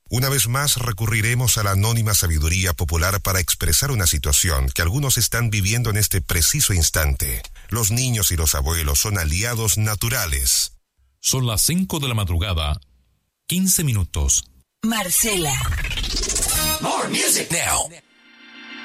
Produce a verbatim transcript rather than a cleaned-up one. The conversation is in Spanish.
Una vez más recurriremos a la anónima sabiduría popular para expresar una situación que algunos están viviendo en este preciso instante. Los niños y los abuelos son aliados naturales. Son las cinco de la madrugada, quince minutos. Marcela. More music now.